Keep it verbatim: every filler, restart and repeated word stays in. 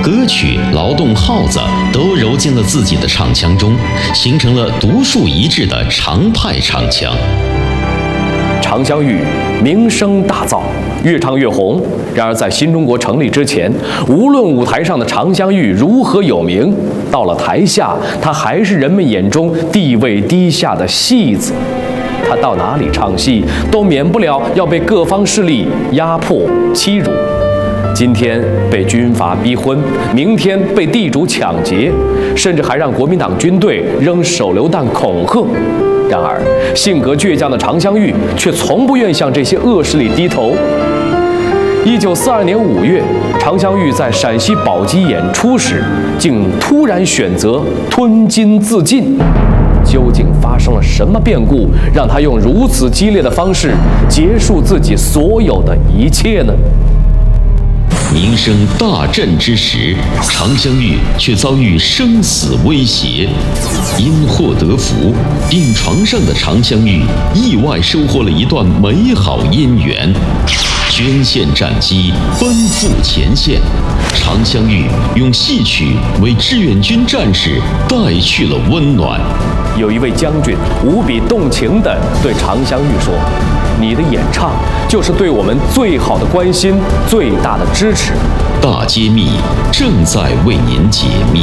歌曲、劳动号子都揉进了自己的唱腔中，形成了独树一帜的常派唱腔。 常香玉名声大噪，越唱越红。然而在新中国成立之前，无论舞台上的常香玉如何有名，到了台下，她还是人们眼中地位低下的戏子。她到哪里唱戏，都免不了要被各方势力压迫欺辱。今天被军阀逼婚，明天被地主抢劫，甚至还让国民党军队扔手榴弹恐吓。然而，性格倔强的常香玉却从不愿向这些恶势力低头。一九四二年五月，常香玉在陕西宝鸡演出时，竟突然选择吞金自尽。究竟发生了什么变故，让她用如此激烈的方式结束自己所有的一切呢？ 名声大振之时，常香玉却遭遇生死威胁。因祸得福，病床上的常香玉意外收获了一段美好姻缘，捐献战机，奔赴前线。常香玉用戏曲为志愿军战士带去了温暖。 有一位将军无比动情地对常香玉说：“你的演唱就是对我们最好的关心，最大的支持。” 大揭秘正在为您解密。